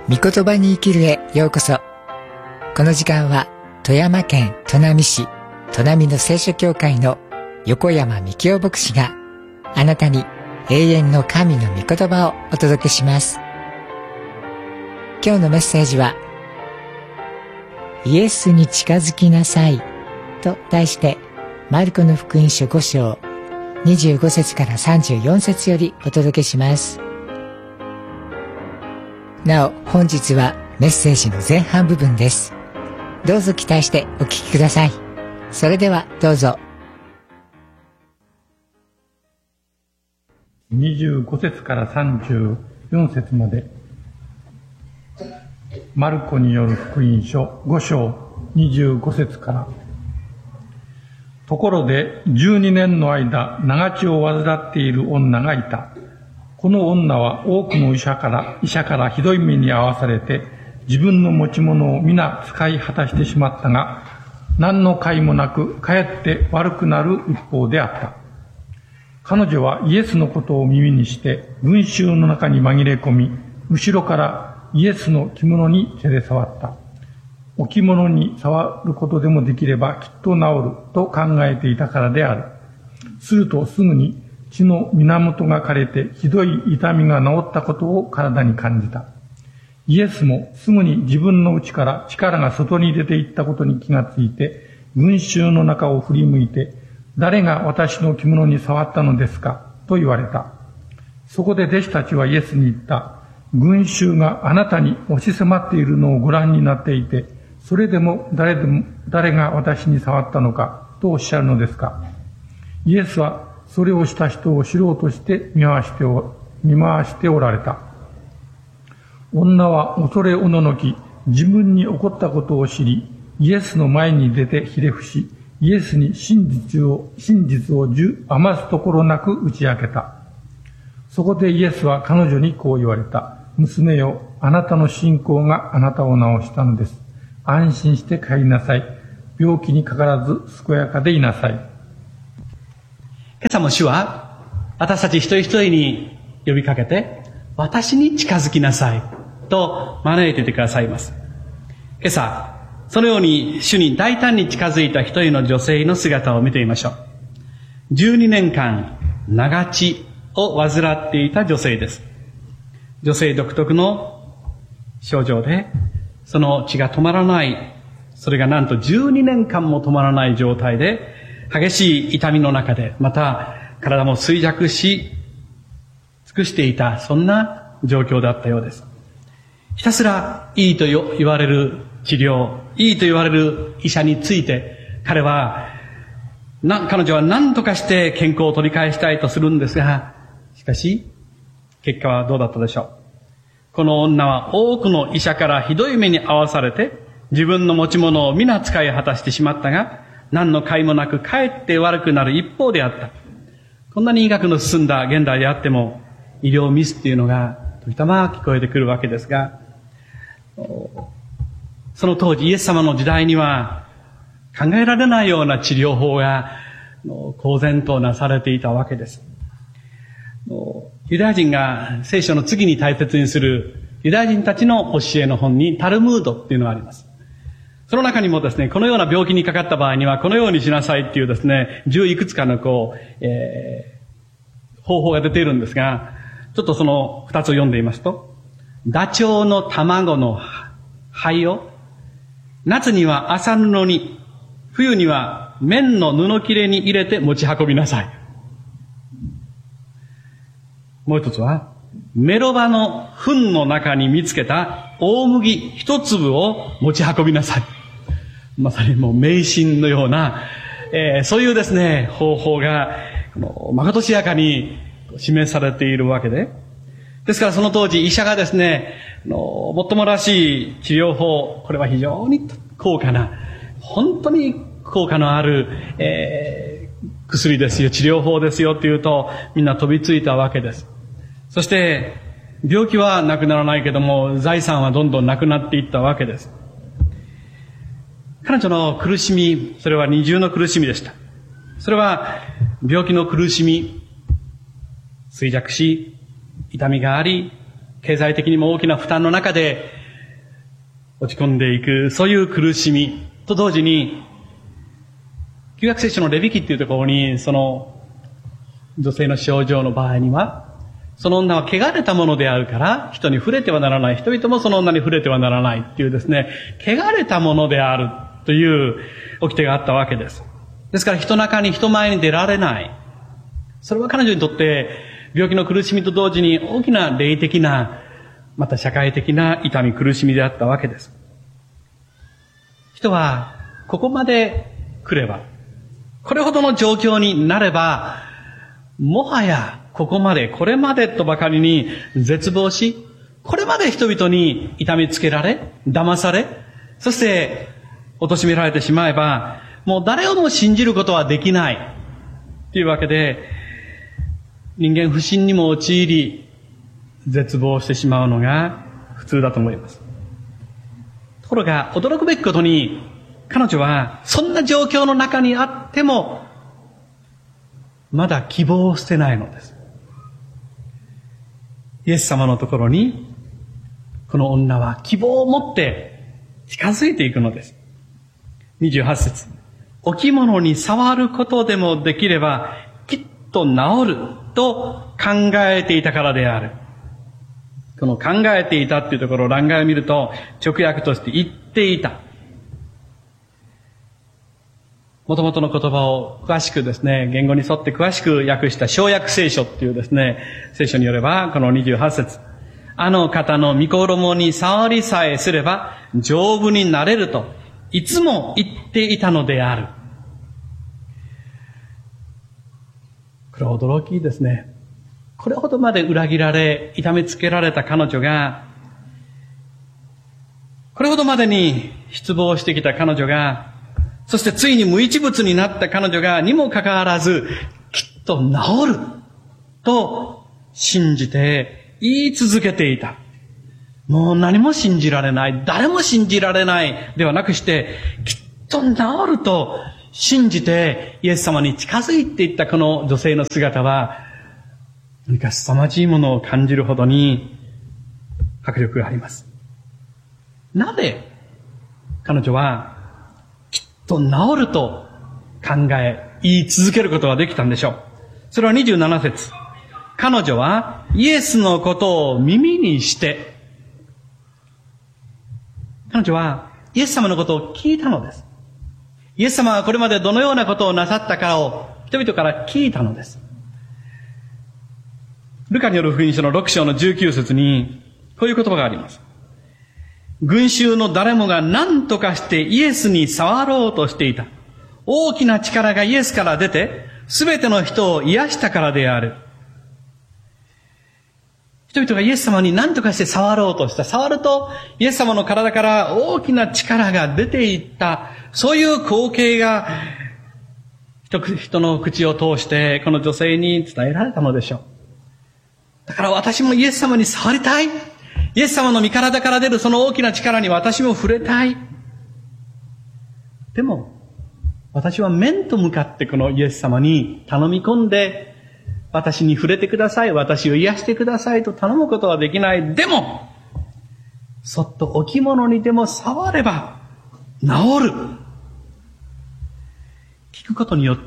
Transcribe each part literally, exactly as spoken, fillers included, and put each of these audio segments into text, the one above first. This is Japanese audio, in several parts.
御言葉に生きるへようこそ。この時間は富山県砺波市砺波の聖書教会の横山幹夫牧師があなたに永遠の神の御言葉をお届けします。今日のメッセージはイエスに近づきなさいと題してマルコの福音書ご章にじゅうご節からさんじゅうよん節よりお届けします。なお本日はメッセージの前半部分です。どうぞ期待してお聞きください。それではどうぞ。 にじゅうご節からさんじゅうよん節まで、マルコによる福音書ご章にじゅうご節から。ところでじゅうにねんの間長血を患っている女がいた。この女は多くの医者から医者からひどい目に遭わされて、自分の持ち物を皆使い果たしてしまったが、何の甲斐もなくかえって悪くなる一方であった。彼女はイエスのことを耳にして群衆の中に紛れ込み、後ろからイエスの着物に手で触った。お着物に触ることでもできればきっと治ると考えていたからである。するとすぐに血の源が枯れてひどい痛みが治ったことを体に感じた。イエスもすぐに自分の内から力が外に出ていったことに気がついて、群衆の中を振り向いて、誰が私の着物に触ったのですかと言われた。そこで弟子たちはイエスに言った。群衆があなたに押し迫っているのをご覧になっていて、それでも誰でも誰が私に触ったのかとおっしゃるのですか。イエスはそれをした人を知ろうとして見回してお、見回しておられた。女は恐れおののき、自分に起こったことを知り、イエスの前に出てひれ伏し、イエスに真実を、真実を余すところなく打ち明けた。そこでイエスは彼女にこう言われた。娘よ、あなたの信仰があなたを治したのです。安心して帰りなさい。病気にかからず健やかでいなさい。 今朝も主は私たち一人一人に呼びかけて、私に近づきなさいと招いていてくださいます。今朝、そのように主に大胆に近づいた一人の女性の姿を見てみましょう。じゅうにねんかん長血を患っていた女性です。女性独特の症状で、その血が止まらない、それがなんとじゅうにねんかんも止まらない状態で、激しい痛みの中で、また体も衰弱し、尽くしていた、そんな状況だったようです。ひたすらいいと言われる治療、いいと言われる医者について、彼は、な、彼女は何とかして健康を取り返したいとするんですが、しかし、結果はどうだったでしょう。この女は多くの医者からひどい目に遭わされて、自分の持ち物を皆使い果たしてしまったが、何の甲斐もなくかえって悪くなる一方であった。こんなに医学の進んだ現代であっても、医療ミスっていうのが時たま聞こえてくるわけですが、その当時イエス様の時代には考えられないような治療法が公然となされていたわけです。ユダヤ人が聖書の次に大切にするユダヤ人たちの教えの本にタルムードっていうのがあります。その中にもですね、このような病気にかかった場合にはこのようにしなさいっていうですね、十いくつかのこう、えー、方法が出ているんですが、ちょっとその二つを読んでみますと、ダチョウの卵の灰を夏には麻布に、冬には綿の布切れに入れて持ち運びなさい。もう一つは、メロバの糞の中に見つけた大麦一粒を持ち運びなさい。まさにもう迷信のような、えー、そういうですね、方法が、まことしやかに示されているわけで。ですからその当時医者がですね、もっともらしい治療法、これは非常に高価な、本当に効果のある、えー、薬ですよ、治療法ですよっていうと、みんな飛びついたわけです。そして、病気はなくならないけども、財産はどんどんなくなっていったわけです。彼女の苦しみ、それは二重の苦しみでした。それは、病気の苦しみ、衰弱し、痛みがあり、 経済的にも大きな負担の中で落ち込んでいく、そういう苦しみと同時に、旧約聖書のレビ記っていうところに、その女性の症状の場合には、その女は汚れたものであるから、人に触れてはならない。人々もその女に触れてはならないっていうですね、汚れたものであるという掟があったわけです。ですから人中に人前に出られない。それは彼女にとって病気の苦しみと同時に大きな霊的な、また社会的な痛み苦しみであったわけです。人はここまで来れば、これほどの状況になれば、もはやここまで、これまでとばかりに絶望し、これまで人々に痛みつけられ、騙され、そして貶められてしまえば、もう誰をも信じることはできない。というわけで、人間不信にも陥り、絶望してしまうのが普通だと思います。ところが、驚くべきことに、彼女はそんな状況の中にあっても、まだ希望を捨てないのです。イエス様のところに、この女は希望を持って近づいていくのです。にじゅうはち節。置物に触ることでもできれば、きっと治ると考えていたからである。この考えていたっていうところを欄外を見ると、直訳として言っていた。元々の言葉を詳しくですね、言語に沿って詳しく訳した小訳聖書っていうですね、聖書によれば、このにじゅうはち節。あの方の御衣に触りさえすれば丈夫になれると、いつも言っていたのである。これは驚きですね。これほどまで裏切られ、痛めつけられた彼女が、これほどまでに失望してきた彼女が、そしてついに無一物になった彼女が、にもかかわらず、きっと治ると信じて言い続けていた。もう何も信じられない、誰も信じられないではなくして、きっと治ると信じてイエス様に近づいていったこの女性の姿は、何か凄まじいものを感じるほどに迫力があります。なぜ彼女はきっと治ると考え、言い続けることができたんでしょう。それはにじゅうなな節。彼女はイエスのことを耳にして、彼女はイエス様のことを聞いたのです。イエス様はこれまでどのようなことをなさったかを人々から聞いたのです。ルカによる福音書のろく章のじゅうきゅう節にこういう言葉があります。群衆の誰もが何とかしてイエスに触ろうとしていた。大きな力がイエスから出て、すべての人を癒したからである。人々がイエス様に何とかして触ろうとした。触ると、イエス様の体から大きな力が出ていった。そういう光景が、人の口を通して、この女性に伝えられたのでしょう。だから私もイエス様に触りたい。イエス様の身体から出るその大きな力に私も触れたい。でも、私は面と向かってこのイエス様に頼み込んで、私に触れてください。私を癒してくださいと頼むことはできない。でも、そっと置物にでも触れば治る。聞くことによって、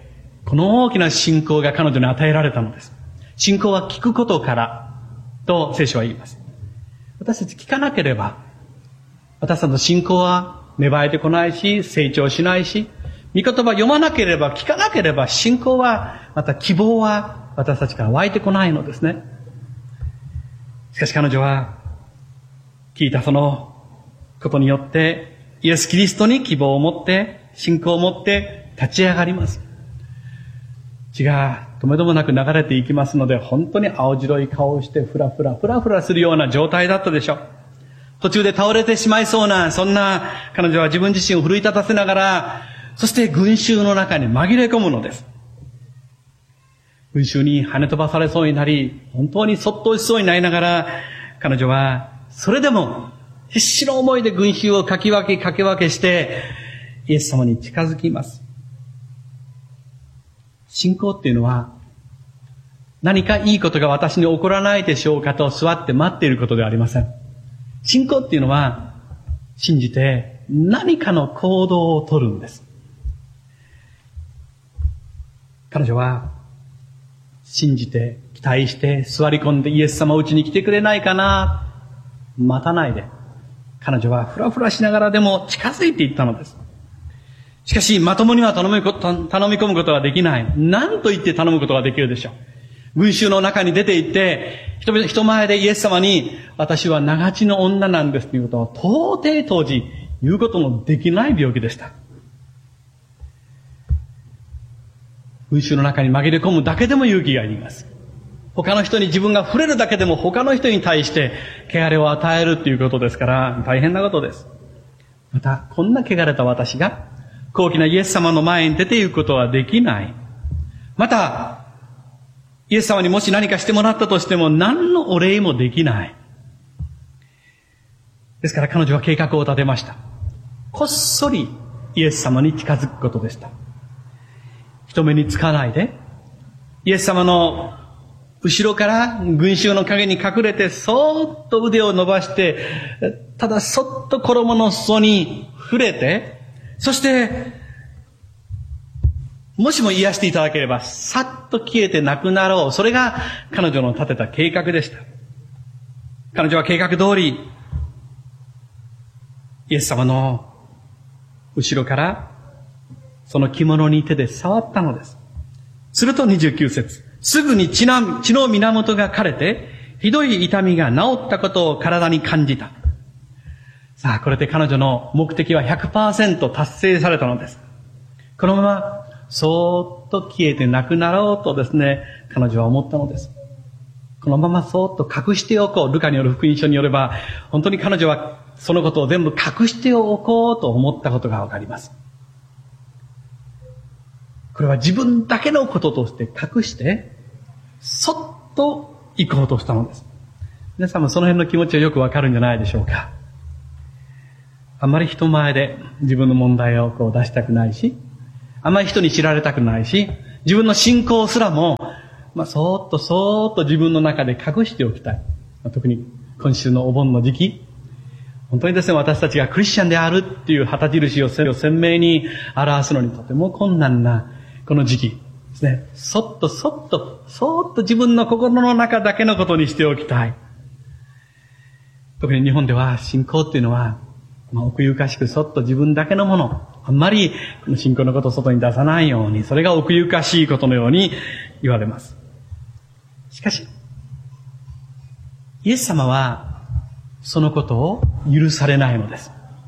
この大きな信仰が彼女に与えられたのです。信仰は聞くことからと聖書は言います。私たち聞かなければ、私たちの信仰は芽生えてこないし、成長しないし、御言葉読まなければ、聞かなければ、信仰は、また希望は私たちから湧いてこないのですね。しかし彼女は、聞いたそのことによって、イエス・キリストに希望を持って、信仰を持って立ち上がります。血が止めどもなく流れていきますので、本当に青白い顔をして、ふらふら、ふらふらするような状態だったでしょう。途中で倒れてしまいそうな、そんな彼女は自分自身を奮い立たせながら、そして群衆の中に紛れ込むのです。群衆に跳ね飛ばされそうになり、本当にそっとしそうになりながら、彼女はそれでも必死の思いで群衆をかき分けかけ分けして、イエス様に近づきます。信仰っていうのは、 何かいいことが私に起こらないでしょうかと座って待っていることではありません。信仰っていうのは、信じて何かの行動をとるんです。彼女は、信じて、期待して、座り込んでイエス様うちに来てくれないかな、待たないで。彼女はふらふらしながらでも近づいていったのです。しかし、まともには頼み、頼み込むことができない。何と言って頼むことができるでしょう。群衆の中に出て行って、人々、人前でイエス様に、私は長血の女なんですということを到底当時言うことのできない病気でした。群衆の中に紛れ込むだけでも勇気がいります。他の人に自分が触れるだけでも他の人に対して汚れを与えるということですから大変なことです。また、こんな汚れた私が高貴なイエス様の前に出て行くことはできない。また、イエス様にもし何かしてもらったとしても何のお礼もできない。ですから彼女は計画を立てました。こっそりイエス様に近づくことでした。人目につかないで、イエス様の後ろから群衆の陰に隠れて、そーっと腕を伸ばして、ただそっと衣の裾に触れて、そして、もしも癒していただければ、さっと消えてなくなろう。それが彼女の立てた計画でした。彼女は計画通り、イエス様の後ろから、その着物に手で触ったのです。するとにじゅうきゅう節。すぐに血の、血の源が枯れて、ひどい痛みが治ったことを体に感じた。さあ、これで彼女の目的は ひゃくパーセント 達成されたのです。このまま、そーっと消えてなくなろうとですね、彼女は思ったのです。このままそーっと隠しておこう。ルカによる福音書によれば、本当に彼女はそのことを全部隠しておこうと思ったことがわかります。これは自分だけのこととして隠して、そっと行こうとしたのです。皆さんもその辺の気持ちはよくわかるんじゃないでしょうか。あんまり人前で自分の問題をこう出したくないし、あんまり人に知られたくないし、自分の信仰すらも、まあ、そーっとそーっと自分の中で隠しておきたい。まあ、特に今週のお盆の時期、本当にですね、私たちがクリスチャンであるっていう旗印を鮮明に表すのにとても困難なこの時期ですね。そっとそっと、そーっと自分の心の中だけのことにしておきたい。特に日本では信仰っていうのは、まあ、奥ゆかしくそっと自分だけのもの、あんまりこの信仰のことを外に出さないように、それが奥ゆかしいことのように言われます。しかし、イエス様はそのことを許されないのです。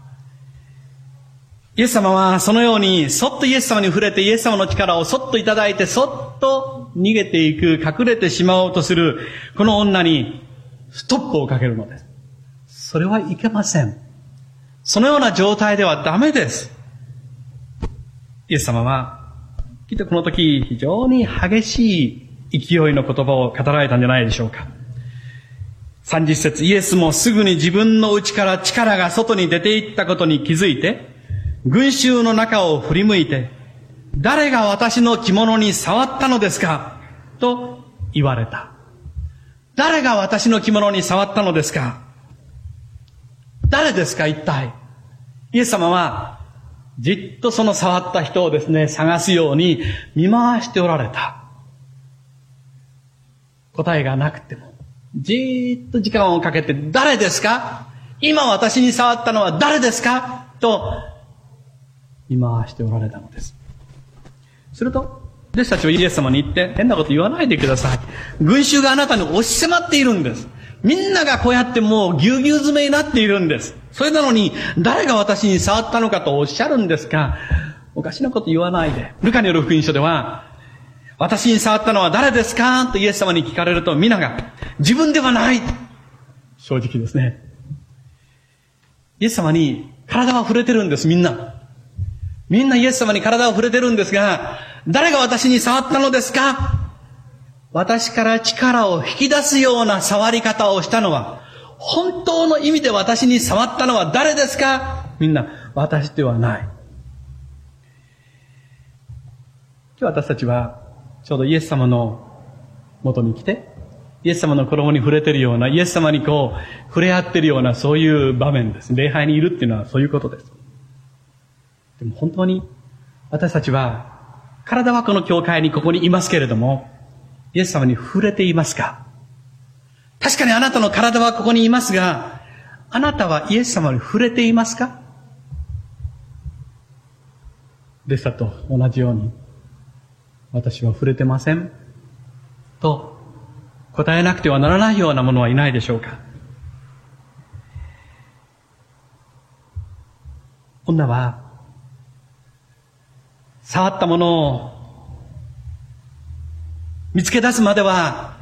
イエス様はそのようにそっとイエス様に触れてイエス様の力をそっといただいてそっと逃げていく、隠れてしまおうとするこの女にストップをかけるのです。それはいけません。そのような状態ではダメです。イエス様はきっとこの時非常に激しい勢いの言葉を語られたんじゃないでしょうか。さんじゅっ節、イエスもすぐに自分の内から力が外に出ていったことに気づいて、群衆の中を振り向いて、誰が私の着物に触ったのですかと言われた。誰が私の着物に触ったのですか？誰ですか一体？イエス様はじっとその触った人をですね、探すように見回しておられた。答えがなくても、じーっと時間をかけて、誰ですか？今私に触ったのは誰ですか？と見回しておられたのです。すると、弟子たちはイエス様に言って、変なこと言わないでください。群衆があなたに押し迫っているんです。みんながこうやってもうぎゅうぎゅう詰めになっているんです。それなのに、誰が私に触ったのかとおっしゃるんですか？おかしなこと言わないで。ルカによる福音書では、私に触ったのは誰ですかとイエス様に聞かれると、皆が自分ではない。正直ですね。イエス様に体は触れてるんです、みんな。みんなイエス様に体を触れてるんですが、誰が私に触ったのですか？私から力を引き出すような触り方をしたのは、本当の意味で私に触ったのは誰ですか？みんな、私ではない。今日私たちは、ちょうどイエス様の元に来て、イエス様の衣に触れてるような、イエス様にこう、触れ合ってるような、そういう場面です。礼拝にいるっていうのはそういうことです。でも本当に、私たちは、体はこの教会にここにいますけれども、イエス様に触れていますか？確かにあなたの体はここにいますが、あなたはイエス様に触れていますか？でしたと同じように、私は触れてませんと答えなくてはならないようなものはいないでしょうか。女は触ったものを見つけ出すまでは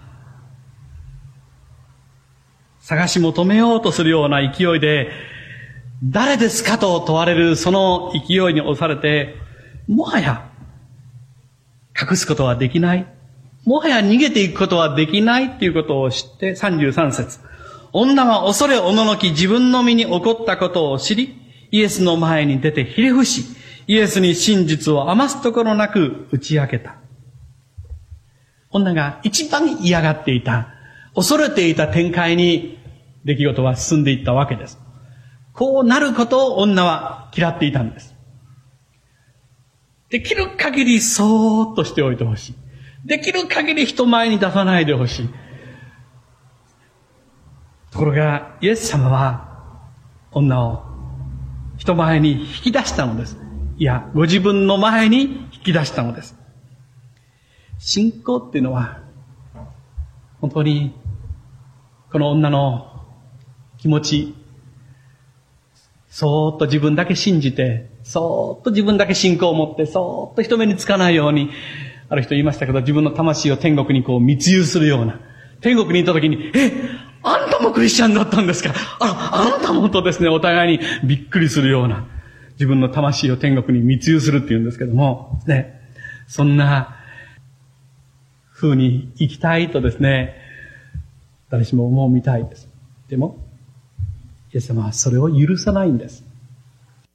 探し求めようとするような勢いで、誰ですかと問われるその勢いに押されて、もはや隠すことはできない。もはや逃げていくことはできないっていうことを知って、さんじゅうさん節。女は恐れおののき自分の身に起こったことを知り、イエスの前に出てひれ伏し、イエスに真実を余すところなく打ち明けた。女が一番嫌がっていた、恐れていた展開に出来事は進んでいったわけです。こうなることを女は嫌っていたんです。できる限りそーっとしておいてほしい。できる限り人前に出さないでほしい。ところが、イエス様は女を人前に引き出したのです。いや、ご自分の前に引き出したのです。信仰っていうのは、本当にこの女の気持ち、そーっと自分だけ信じて、そーっと自分だけ信仰を持って、そーっと人目につかないように、ある人言いましたけど、自分の魂を天国にこう密輸するような。天国に行った時に、え、あんたもクリスチャンだったんですか？あ、あんたもとですね、お互いにびっくりするような、自分の魂を天国に密輸するっていうんですけども、ね、そんな風に生きたいとですね、誰しも思うみたいです。でも、イエス様はそれを許さないんです。